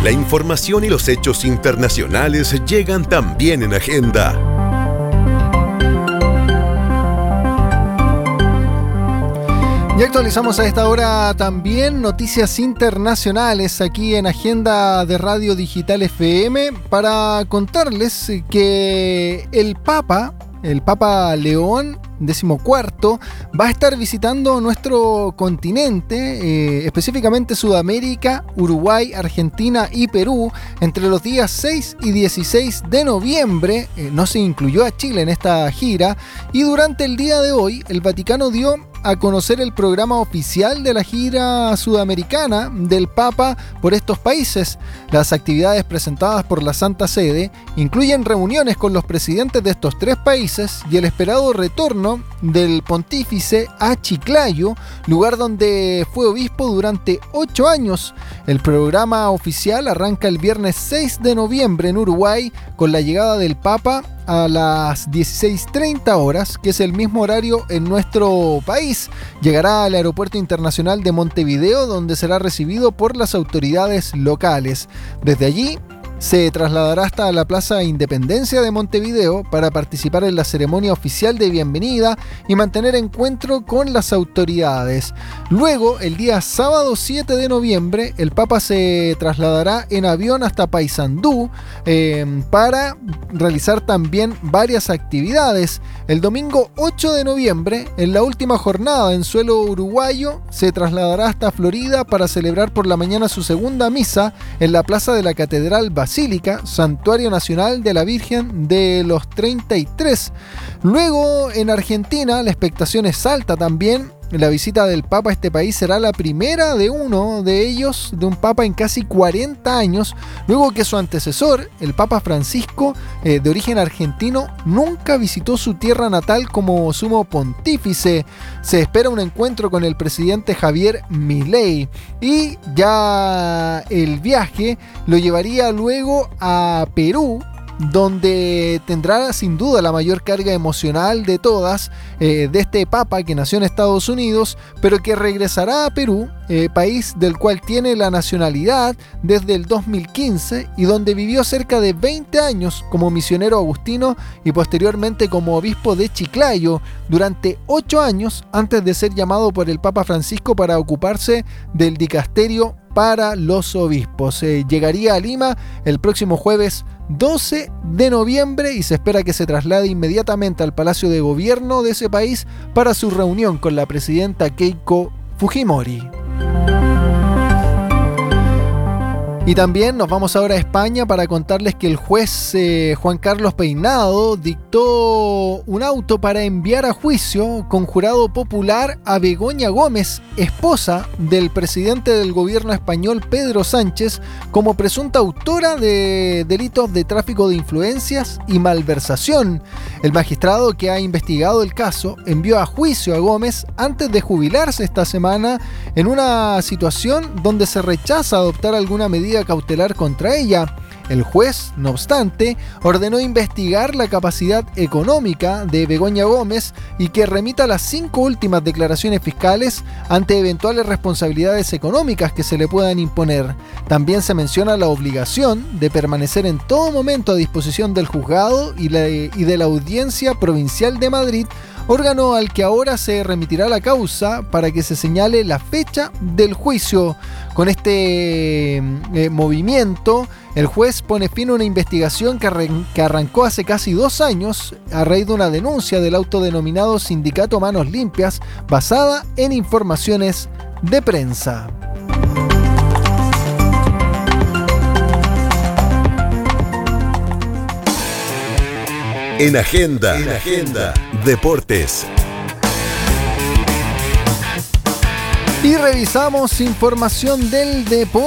La información y los hechos internacionales llegan también en Agenda. Y actualizamos a esta hora también noticias internacionales aquí en Agenda de Radio Digital FM para contarles que el Papa León XIV va a estar visitando nuestro continente, específicamente Sudamérica, Uruguay, Argentina y Perú, entre los días 6 y 16 de noviembre. No se incluyó a Chile en esta gira, y durante el día de hoy el Vaticano dio a conocer el programa oficial de la gira sudamericana del Papa por estos países. Las actividades presentadas por la Santa Sede incluyen reuniones con los presidentes de estos tres países y el esperado retorno del pontífice a Chiclayo, lugar donde fue obispo durante 8 años. El programa oficial arranca el viernes 6 de noviembre en Uruguay con la llegada del Papa a las 16:30 horas, que es el mismo horario en nuestro país. Llegará al Aeropuerto Internacional de Montevideo, donde será recibido por las autoridades locales. Desde allí se trasladará hasta la Plaza Independencia de Montevideo para participar en la ceremonia oficial de bienvenida y mantener encuentro con las autoridades. Luego, el día sábado 7 de noviembre, el Papa se trasladará en avión hasta Paysandú para realizar también varias actividades. El domingo 8 de noviembre, en la última jornada en suelo uruguayo, se trasladará hasta Florida para celebrar por la mañana su segunda misa en la plaza de la Catedral Basílica, Santuario Nacional de la Virgen de los 33. Luego, en Argentina, la expectación es alta también. La visita del Papa a este país será la primera de uno de ellos, de un Papa en casi 40 años, luego que su antecesor, el Papa Francisco, de origen argentino, nunca visitó su tierra natal como sumo pontífice. Se espera un encuentro con el presidente Javier Milei, y ya el viaje lo llevaría luego a Perú, donde tendrá sin duda la mayor carga emocional de todas, de este Papa que nació en Estados Unidos, pero que regresará a Perú, país del cual tiene la nacionalidad desde el 2015 y donde vivió cerca de 20 años como misionero agustino y posteriormente como obispo de Chiclayo durante 8 años antes de ser llamado por el Papa Francisco para ocuparse del dicasterio para los obispos. Llegaría a Lima el próximo jueves 12 de noviembre y se espera que se traslade inmediatamente al Palacio de Gobierno de ese país para su reunión con la presidenta Keiko Fujimori. Y también nos vamos ahora a España para contarles que el juez Juan Carlos Peinado dictó un auto para enviar a juicio con jurado popular a Begoña Gómez, esposa del presidente del gobierno español Pedro Sánchez, como presunta autora de delitos de tráfico de influencias y malversación. El magistrado que ha investigado el caso envió a juicio a Gómez antes de jubilarse esta semana en una situación donde se rechaza adoptar alguna medida cautelar contra ella. El juez, no obstante, ordenó investigar la capacidad económica de Begoña Gómez y que remita las 5 últimas declaraciones fiscales ante eventuales responsabilidades económicas que se le puedan imponer. También se menciona la obligación de permanecer en todo momento a disposición del juzgado y de la Audiencia Provincial de Madrid, órgano al que ahora se remitirá la causa para que se señale la fecha del juicio. Con este movimiento, el juez pone fin a una investigación que arrancó hace casi 2 años a raíz de una denuncia del autodenominado Sindicato Manos Limpias, basada en informaciones de prensa. En Agenda, Deportes. Y revisamos información del deporte.